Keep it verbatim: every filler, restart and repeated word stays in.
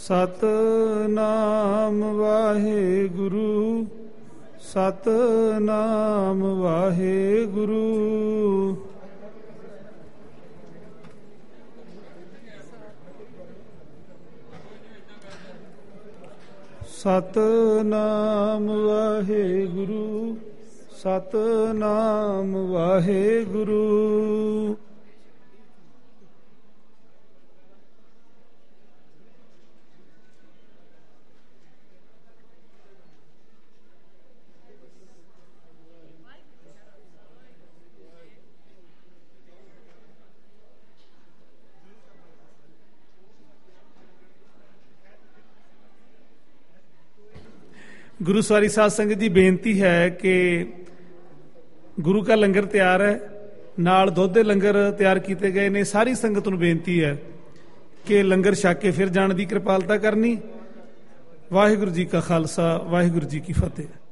ਸਤਨਾਮ ਵਾਹਿਗੁਰੂ, ਸਤਨਾਮ ਵਾਹਿਗੁਰੂ। ਸਤਨਾਮ ਵਾਹਿਗੁਰੂ, ਸਤਨਾਮ ਵਾਹਿਗੁਰੂ। ਗੁਰੂ ਸਵਾਰੀ ਸਾਧ ਸੰਗਤ ਜੀ, ਬੇਨਤੀ ਹੈ ਕਿ ਗੁਰੂ ਕਾ ਲੰਗਰ ਤਿਆਰ ਹੈ, ਨਾਲ ਦੁੱਧ ਦੇ ਲੰਗਰ ਤਿਆਰ ਕੀਤੇ ਗਏ ਨੇ। ਸਾਰੀ ਸੰਗਤ ਨੂੰ ਬੇਨਤੀ ਹੈ ਕਿ ਲੰਗਰ ਛਕ ਕੇ ਫਿਰ ਜਾਣ ਦੀ ਕਿਰਪਾਲਤਾ ਕਰਨੀ। ਵਾਹਿਗੁਰੂ ਜੀ ਕਾ ਖਾਲਸਾ, ਵਾਹਿਗੁਰੂ ਜੀ ਕੀ ਫਤਿਹ।